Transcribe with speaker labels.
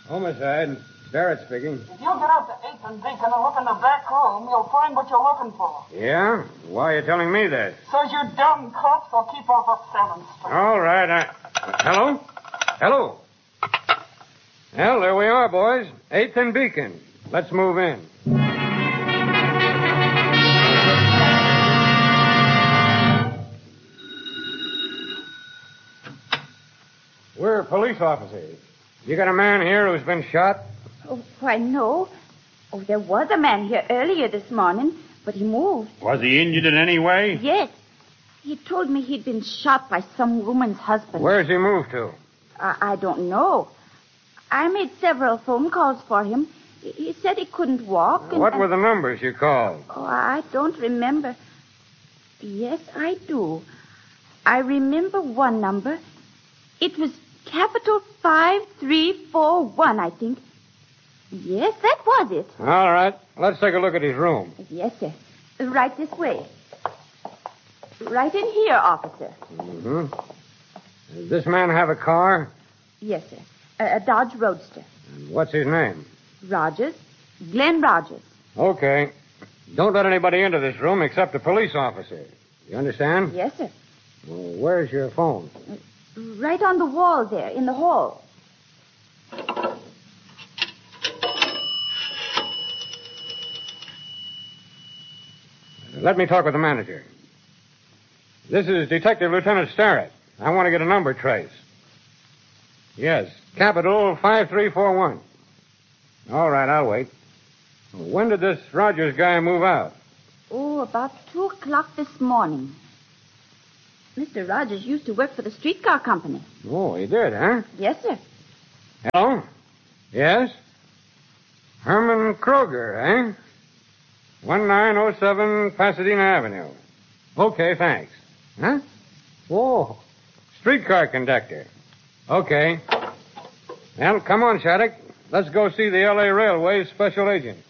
Speaker 1: Homicide. Barrett speaking.
Speaker 2: If you get out to 8th and Beacon and look in the back room, you'll find what you're looking for.
Speaker 1: Yeah? Why are you telling me that?
Speaker 2: So's you dumb cops will keep off of 7th Street.
Speaker 1: All right, Hello? Hello? Well, there we are, boys. 8th and Beacon. Let's move in. We're police officers. You got a man here who's been shot?
Speaker 3: Oh, why, no. Oh, there was a man here earlier this morning, but he moved.
Speaker 4: Was he injured in any way?
Speaker 3: Yes. He told me he'd been shot by some woman's husband.
Speaker 1: Where's he moved to?
Speaker 3: I don't know. I made several phone calls for him. He said he couldn't walk.
Speaker 1: What were the numbers you called?
Speaker 3: Oh, I don't remember. Yes, I do. I remember one number. It was capital 5341, I think. Yes, that was it.
Speaker 1: All right. Let's take a look at his room.
Speaker 3: Yes, sir. Right this way. Right in here, officer.
Speaker 1: Mm-hmm. Does this man have a car?
Speaker 3: Yes, sir. A Dodge Roadster.
Speaker 1: And what's his name?
Speaker 3: Rogers. Glenn Rogers.
Speaker 1: Okay. Don't let anybody into this room except a police officer. You understand?
Speaker 3: Yes, sir.
Speaker 1: Well, where's your phone?
Speaker 3: Right on the wall there, in the hall.
Speaker 1: Let me talk with the manager. This is Detective Lieutenant Starrett. I want to get a number trace. Yes, capital 5341. All right, I'll wait. When did this Rogers guy move out?
Speaker 3: Oh, about 2 o'clock this morning. Mr. Rogers used to work for the streetcar company.
Speaker 1: Oh, he did, huh?
Speaker 3: Yes, sir.
Speaker 1: Hello? Yes? Herman Kroger, eh? 1907 Pasadena Avenue. Okay, thanks. Huh? Whoa. Streetcar conductor. Okay. Well, come on, Shattuck. Let's go see the L.A. Railway's special agent.